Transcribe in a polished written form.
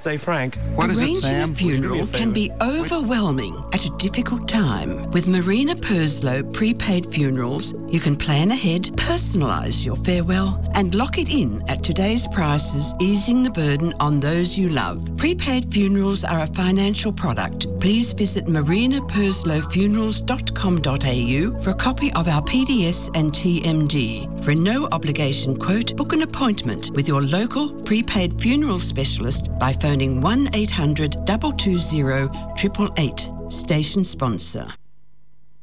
Say, Frank. What is it, Arranging Sam? a funeral can be overwhelming at a difficult time. With Marina Perslow Prepaid Funerals, you can plan ahead, personalise your farewell, and lock it in at today's prices, easing the burden on those you love. Prepaid funerals are a financial product. Please visit marinaperslowfunerals.com.au for a copy of our PDS and TMD. For a no-obligation quote, book an appointment with your local prepaid funeral specialist by phoning 1800 220 888. Station sponsor.